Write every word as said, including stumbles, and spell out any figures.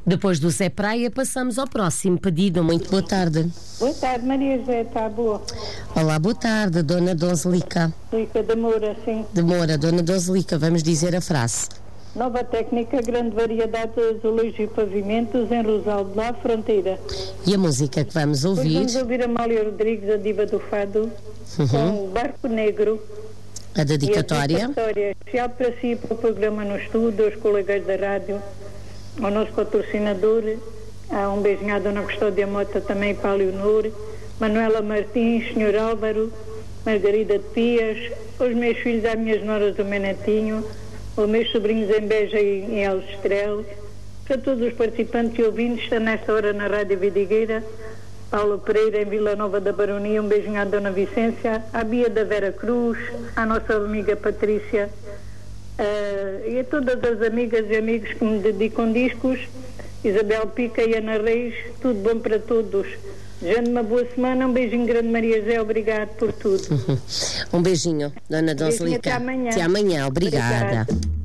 Depois do Zé Praia, passamos ao próximo pedido. Muito boa tarde. Boa tarde, Maria José, está boa? Olá, boa tarde, Dona Donzelica. Lica de Moura, sim. De Moura, Dona Donzelica, vamos dizer a frase. Nova técnica, grande variedade de azulejos e pavimentos em Rosal de lá, fronteira. E a música que vamos Depois ouvir? vamos ouvir a Amália Rodrigues, a diva do fado, Uhum. com o Barco Negro. A dedicatória. E a dedicatória especial para si, para o programa no estúdio, aos colegas da rádio, ao nosso patrocinador, há um beijinho à Dona Custódia Mota também, para a Leonor, Manuela Martins, Senhor Álvaro, Margarida de Pias, os meus filhos, as minhas noras do meu netinho, os meus sobrinhos em Beja e em Algestrel, para todos os participantes e ouvintes, está nesta hora na Rádio Vidigueira, Paulo Pereira em Vila Nova da Baronia, um beijinho à Dona Vicência, à Bia da Vera Cruz, à nossa amiga Patrícia, uh, e a todas as amigas e amigos que me dedicam discos, Isabel Pica e Ana Reis, tudo bom para todos. Desejando uma boa semana, um beijinho grande, Maria José, obrigado por tudo. Um beijinho, Dona Donzelica. Até amanhã. Até amanhã, obrigada. Obrigada.